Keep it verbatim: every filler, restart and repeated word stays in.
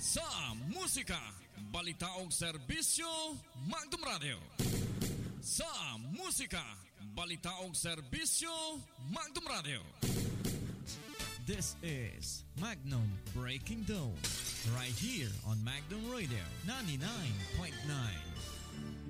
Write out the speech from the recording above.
Sa musika, balita og serbisyo, Magdum Radio. Sa musika, balita og serbisyo, Magdum Radio. This is Magnum Breaking Dawn, right here on Magnum Radio ninety-nine point nine.